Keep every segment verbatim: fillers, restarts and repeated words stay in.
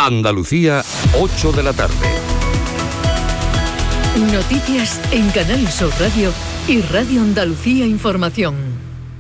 Andalucía, ocho de la tarde. Noticias en Canal Sur Radio y Radio Andalucía Información.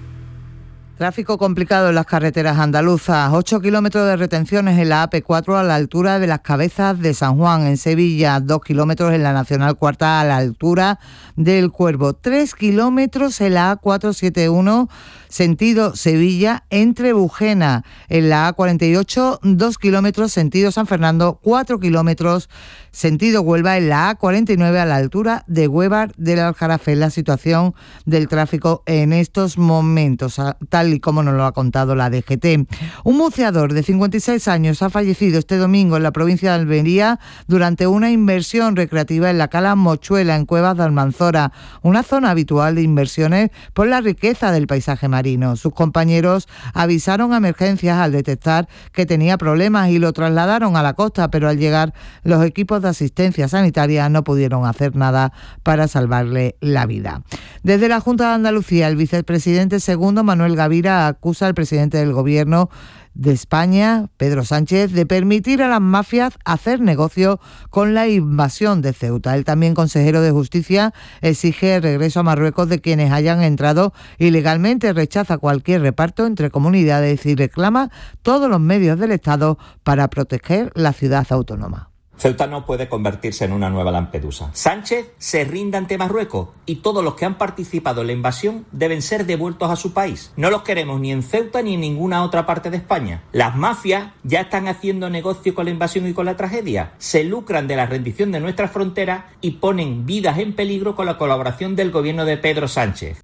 Tráfico complicado en las carreteras andaluzas. ocho kilómetros de retenciones en la A P cuatro a la altura de las Cabezas de San Juan. En Sevilla, dos kilómetros en la Nacional Cuarta a la altura del Cuervo. tres kilómetros en la A cuatrocientos setenta y uno, sentido Sevilla, entre Bujena. En la A cuarenta y ocho, dos kilómetros, sentido San Fernando. cuatro kilómetros, sentido Huelva, en la A cuarenta y nueve a la altura de Huévar del Aljarafe. La situación del tráfico en estos momentos, tal y como nos lo ha contado la D G T. Un buceador de cincuenta y seis años ha fallecido este domingo en la provincia de Almería durante una inmersión recreativa en la cala Mochuela, en Cuevas de Almanzora, una zona habitual de inversiones por la riqueza del paisaje marino. Sus compañeros avisaron a emergencias al detectar que tenía problemas y lo trasladaron a la costa, pero al llegar los equipos de asistencia sanitaria no pudieron hacer nada para salvarle la vida. Desde la Junta de Andalucía, el vicepresidente segundo, Manuel Gavira, acusa al presidente del Gobierno de España, Pedro Sánchez, de permitir a las mafias hacer negocio con la invasión de Ceuta. El también consejero de Justicia exige el regreso a Marruecos de quienes hayan entrado ilegalmente, rechaza cualquier reparto entre comunidades y reclama todos los medios del Estado para proteger la ciudad autónoma. Ceuta no puede convertirse en una nueva Lampedusa. Sánchez se rinde ante Marruecos y todos los que han participado en la invasión deben ser devueltos a su país. No los queremos ni en Ceuta ni en ninguna otra parte de España. Las mafias ya están haciendo negocio con la invasión y con la tragedia. Se lucran de la rendición de nuestras fronteras y ponen vidas en peligro con la colaboración del gobierno de Pedro Sánchez.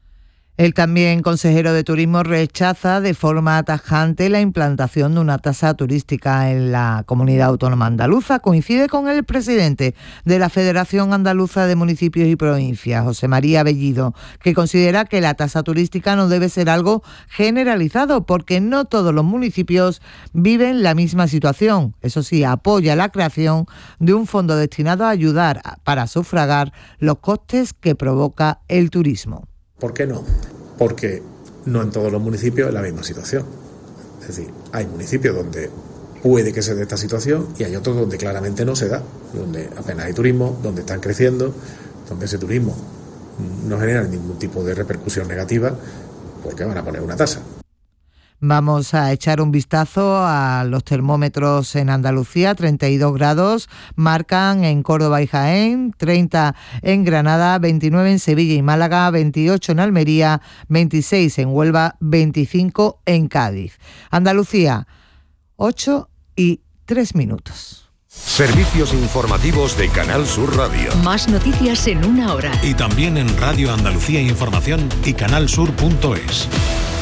El también consejero de Turismo rechaza de forma tajante la implantación de una tasa turística en la comunidad autónoma andaluza. Coincide con el presidente de la Federación Andaluza de Municipios y Provincias, José María Bellido, que considera que la tasa turística no debe ser algo generalizado porque no todos los municipios viven la misma situación. Eso sí, apoya la creación de un fondo destinado a ayudar para sufragar los costes que provoca el turismo. ¿Por qué no? Porque no en todos los municipios es la misma situación. Es decir, hay municipios donde puede que se dé esta situación y hay otros donde claramente no se da, donde apenas hay turismo, donde están creciendo, donde ese turismo no genera ningún tipo de repercusión negativa, porque van a poner una tasa. Vamos a echar un vistazo a los termómetros en Andalucía. treinta y dos grados marcan en Córdoba y Jaén, treinta en Granada, veintinueve en Sevilla y Málaga, veintiocho en Almería, veintiséis en Huelva, veinticinco en Cádiz. Andalucía, ocho y tres minutos. Servicios informativos de Canal Sur Radio. Más noticias en una hora. Y también en Radio Andalucía Información y canal sur punto es.